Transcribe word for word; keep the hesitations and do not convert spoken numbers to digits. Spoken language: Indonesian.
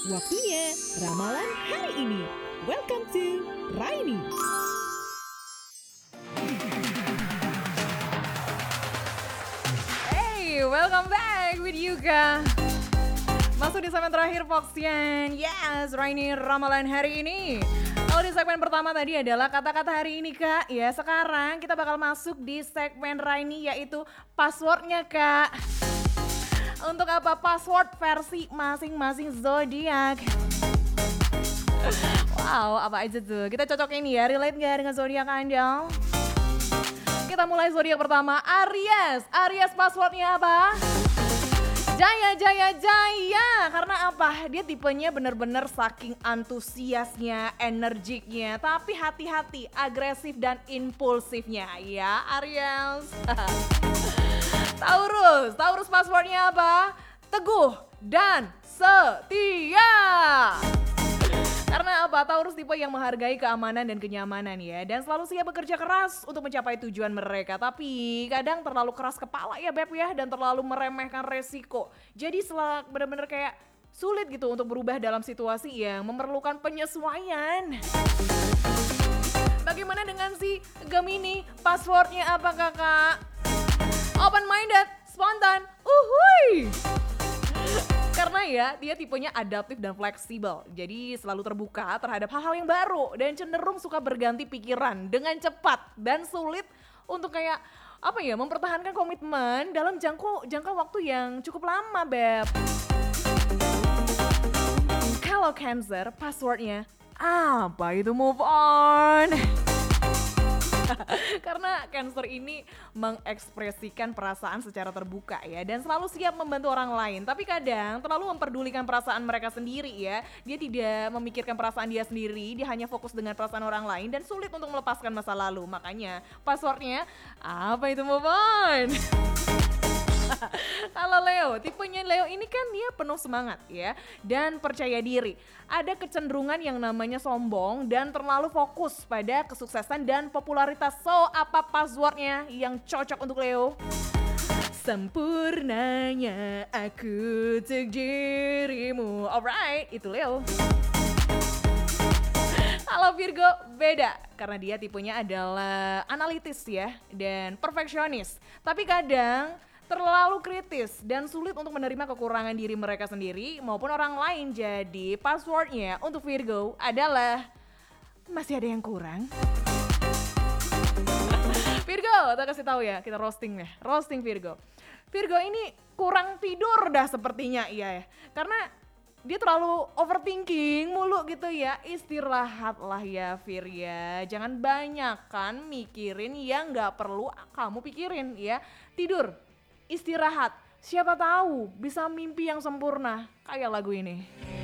Waktunya ramalan hari ini. Welcome to Raini. Hey, welcome back with Yuka. Masuk di segmen terakhir Foxian. Yes, Raini ramalan hari ini. Kalau di segmen pertama tadi adalah kata-kata hari ini Kak. Ya sekarang kita bakal masuk di segmen Raini yaitu passwordnya Kak. Untuk apa? Password versi masing-masing zodiak. Wow, apa aja tuh? Kita cocokin ya, relate gak dengan zodiak Anda? Kita mulai zodiak pertama, Aries. Aries passwordnya apa? Jaya, jaya, jaya. Karena apa? Dia tipenya bener-bener saking antusiasnya, energiknya. Tapi hati-hati, agresif dan impulsifnya ya Aries. Taurus, Taurus passwordnya apa? Teguh dan setia. Karena apa? Taurus tipe yang menghargai keamanan dan kenyamanan ya. Dan selalu siap bekerja keras untuk mencapai tujuan mereka. Tapi kadang terlalu keras kepala ya Beb ya. Dan terlalu meremehkan resiko. Jadi selalu benar-benar kayak sulit gitu untuk berubah dalam situasi yang memerlukan penyesuaian. Bagaimana dengan si Gemini? Passwordnya apa kakak? Open minded, spontan, uhuy. Karena ya dia tipenya adaptif dan fleksibel. Jadi selalu terbuka terhadap hal-hal yang baru dan cenderung suka berganti pikiran dengan cepat dan sulit untuk kayak apa ya mempertahankan komitmen dalam jangka jangka waktu yang cukup lama, Beb. Kalau Cancer, passwordnya apa itu move on? Karena Cancer ini mengekspresikan perasaan secara terbuka ya dan selalu siap membantu orang lain. Tapi kadang terlalu memperdulikan perasaan mereka sendiri ya. Dia tidak memikirkan perasaan dia sendiri, dia hanya fokus dengan perasaan orang lain dan sulit untuk melepaskan masa lalu. Makanya passwordnya apa itu move on? Kalau Leo, tipenya Leo ini kan dia penuh semangat ya dan percaya diri. Ada kecenderungan yang namanya sombong dan terlalu fokus pada kesuksesan dan popularitas. So, apa passwordnya yang cocok untuk Leo? Sempurnanya aku untuk dirimu. Alright, itu Leo. Kalau Virgo beda karena dia tipenya adalah analitis ya dan perfeksionis. Tapi kadang terlalu kritis dan sulit untuk menerima kekurangan diri mereka sendiri maupun orang lain. Jadi passwordnya untuk Virgo adalah masih ada yang kurang. Virgo, tak kasih tahu ya, kita roasting ya, roasting Virgo. Virgo ini kurang tidur dah sepertinya iya ya, karena dia terlalu overthinking mulu gitu ya. Istirahatlah ya Vir ya, jangan banyak kan mikirin yang gak perlu kamu pikirin ya. Tidur, istirahat, siapa tahu bisa mimpi yang sempurna kayak lagu ini.